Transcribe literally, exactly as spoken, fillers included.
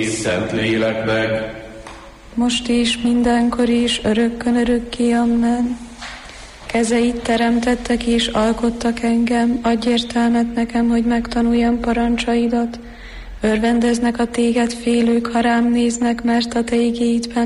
szent léleknek, most is, mindenkor is, örökkön örökké, amen. Kezeit teremtettek és alkottak engem, adj értelmet nekem, hogy megtanuljam parancsaidat. Örvendeznek a téged félők, ha rám néznek, mert a te igéidben